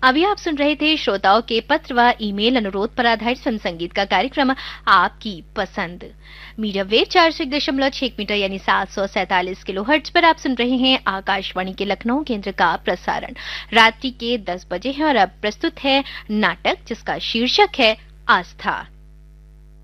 अभी आप सुन रहे थे श्रोताओं के पत्र व ईमेल अनुरोध पर आधारित फिल्म संगीत का कार्यक्रम आपकी पसंद। मीडियम वेव 401.6 मीटर यानी 747 किलोहर्ट्ज पर आप सुन रहे हैं आकाशवाणी के लखनऊ केंद्र का प्रसारण। रात्रि के 10 बजे है और अब प्रस्तुत है नाटक जिसका शीर्षक है आस्था।